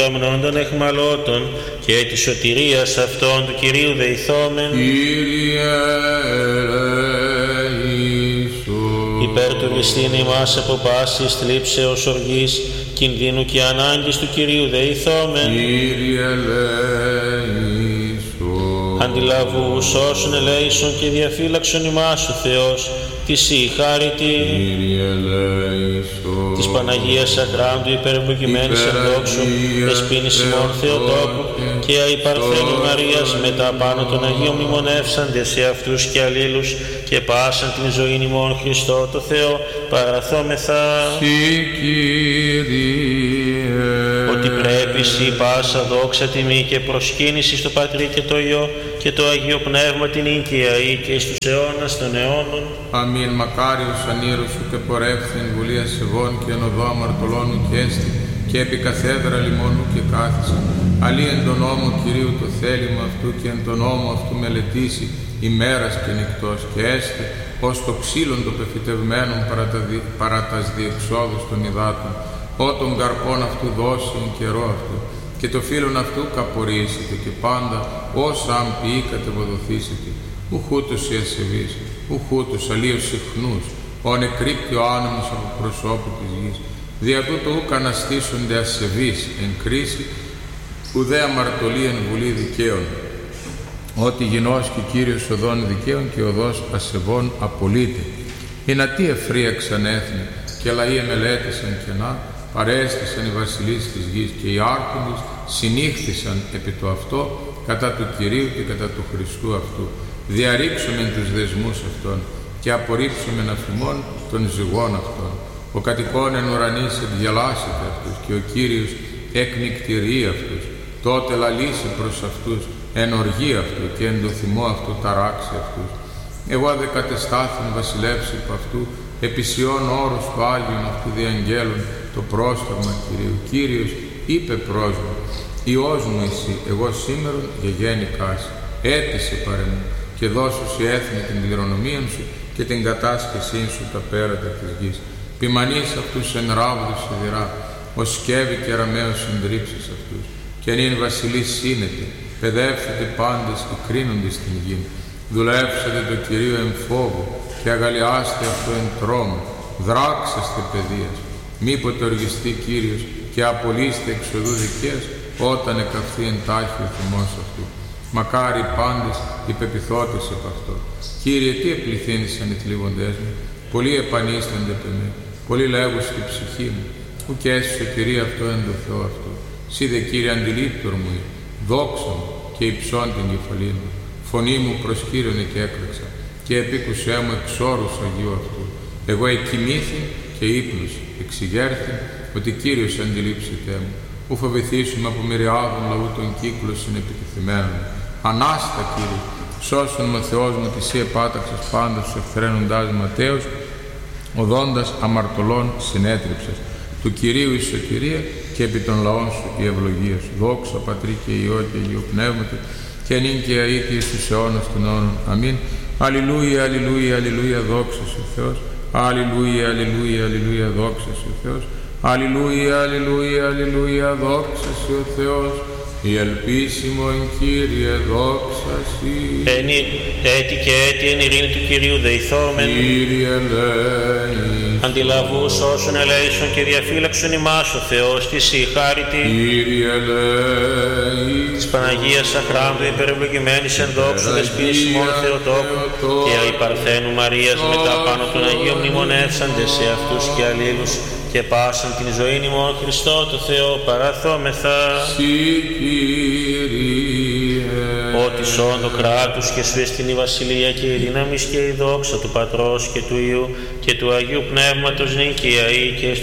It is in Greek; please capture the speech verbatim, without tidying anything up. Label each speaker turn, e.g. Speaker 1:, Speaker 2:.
Speaker 1: των εχμαλώτων και της σωτηρίας αυτών του Κυρίου δεηθόμεν.
Speaker 2: Κύριε ελέησον.
Speaker 1: Υπέρ του Χριστίνη ημάς από πάσης θλίψεως οργής, κινδύνου και ανάγκης του Κυρίου δεηθόμεν.
Speaker 2: Κύριε ελέησον.
Speaker 1: Αντιλαβού σώσον ελέησον και διαφύλαξον ημάς ο Θεός, της η χάριτη.
Speaker 2: Κύριε ελέησον.
Speaker 1: Της Παναγίας Αχράντου υπερευλογημένης εν δόξου, δεσποίνης ημών Θεοτόκου και αϊπαρθένου Μαρίας μετά πάνω των Αγίων μνημονεύσαντε σε αυτούς και αλλήλους και πάσαν την ζωήν ημών Χριστό το Θεό παραθόμεθα.
Speaker 2: Συ Κύριε.
Speaker 1: Ότι πρέπει σοι πάσα δόξα τιμή και προσκύνηση στο Πατρί και το Υιό και το Αγίο Πνεύμα την οικιαή και εις τους αιώνας των αιώνων.
Speaker 2: Αμήν. Μακάριος ανήρωσου και πορεύθη εν βουλία σεβών και εν οδό αμαρτωλώνου και έστη και επί καθέδρα λιμόνου και κάθισαν. Αλλή εν τον νόμο Κυρίου το θέλημα αυτού και εν τον νόμο αυτού μελετήσει ημέρας και νυχτός και έστη ως το ξύλον το πεφυτευμένον παρά, τα δι... παρά τας διεξόδους των υδάτων, ό τον καρπόν αυτού δώσει εν καιρό αυτού και το φύλλον αυτού καπορίσετε και πάντα όσα αν ποιή κατεβοδοθήσετε. Ουχούτος οι ασεβείς, ουχούτος αλλίως συχνούς, ο νεκρύπτει ο άνεμος από προσώπου της γης. Δια τούτο ουκ αναστήσονται ασεβείς εν κρίση, ουδέ αμαρτωλή εν βουλή δικαίων. Ότι γινώσκει Κύριος οδών δικαίων και οδός ασεβών απολύται. Η να τι εφρίαξαν έθνη και λαοί εμελέτησαν κενά, παρέστησαν οι βασιλείς της γης και οι άρχοντες συνήχθησαν επί το αυτό κατά του Κυρίου και κατά του Χριστού αυτού. Διαρρήξομεν τους δεσμούς αυτών και απορρίψομεν αφημών των ζυγών αυτών. Ο κατοικών εν ουρανής εκγελάσεται αυτούς και ο Κύριος εκνικτηρεί αυτούς. Τότε λαλήσει προς αυτούς εν οργή αυτού και εν το θυμό αυτού ταράξει αυτούς. Εγώ δε κατεστάθην βασιλεύς υπ' αυτού, επισιών όρους του Άγιον αυτού διαγγέλων το πρόσταγμα Κυρίου. Κύριος είπε προς μου, Υιός μου εσύ, εγώ σήμερον γεγέννηκάς, έτησε παρέ μου και δώσου σε έθνη την κληρονομία σου και την κατάσχεσή σου τα πέρατα της γης. Ποιμανείς αυτούς εν ράβδου σιδηρά, ως σκεύη και αραμαίος συντρίψεις αυτούς. Και νυν βασιλείς σύνετε, παιδεύσετε πάντες και κρίνοντες την γη. Δουλεύσετε το Κυρίο εν φόβο και αγαλιάστε αυτό εν τρόμο. Δράξαστε παιδείας, μήποτε οργιστεί Κύριος και απολύστε εξοδού δικαίας όταν εκαυθεί εν τάχει ο θυμός αυτού. Μακάρι οι πάντες υπεπιθώτες επ' αυτό. Κύριε, τι επληθύνησαν οι θλίβοντές μου, πολλοί επανίστανται επ' εμέ, πολλοί λέγουν στη ψυχή μου, ουκ έσυσε Κυρία αυτό εν το Θεό αυτό. Σύ δε Κύριε αντιλήπτορ μου, δόξα μου και υψών την κεφαλή μου. Φωνή μου προς Κύριον και έκραξα και επίκουσέ μου εξ όρους Αγίου αυτού. Εγώ εκοιμήθη και ύπνος, εξηγέρθη ότι Κύριος αντιλήψητέ μου. Ου φοβηθήσουμε από μυριάδων λαού των κύκλων συνεπιτηθειμένων. Ανάστα Κύριε, σώσον με Θεός μου τη Σύ επάταξες πάντα στους εχθρένοντάς ματέως, οδόντας αμαρτωλών συνέτριψες. Του Κυρίου η σωτηρία και επί των λαών σου η ευλογία σου. Δόξα Πατρί και Υιό και Αγίου Πνεύματι και νυν και αεί και εις τους αιώνας των αιώνων. Αμήν. Αλληλούια, αλληλούια, αλληλούια, δόξα σου Θεός. Αλληλούια, αλληλούια, αλληλούια, δόξα σου Θεός. Αλληλούια, αλληλούια, αλληλούια, δόξα σου ο Θεός. Η ελπίσιμον Κύριε δόξα Σοι.
Speaker 1: Έτη και έτη εν ειρήνη του Κυρίου δεηθόμεν.
Speaker 2: Κύριε ελέησον.
Speaker 1: Αντιλαβούς όσων ελέησον και διαφύλαξον ημάς ο Θεός της η χάριτη.
Speaker 2: Κύριε ελέησον.
Speaker 1: Της Παναγίας Αχράντου υπερευλογημένης εν δόξου δεσποίνης ημών Θεοτόκου και αϊπαρθένου Μαρίας μετά πάνω των Αγίων μνημονεύσαντε σε αυτούς και αλλήλους και πάσαν την ζωήν ημών Χριστό το Θεό παραθόμεθα.
Speaker 2: Συ Κύριε.
Speaker 1: Ότι σών το κράτους και σου εστιν η βασιλεία και η δύναμις και η δόξα του Πατρός και του Υιού και του Αγίου Πνεύματος νικιαή και